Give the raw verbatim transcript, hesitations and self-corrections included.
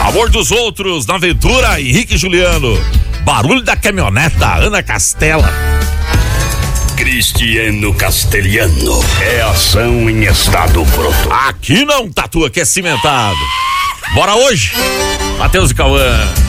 Amor dos Outros, na aventura, Henrique e Juliano. Barulho da caminhoneta, Ana Castela. Cristiano Castelhano, é ação em estado pronto. Aqui não tatua, que é cimentado. Bora hoje, Matheus e Cauã.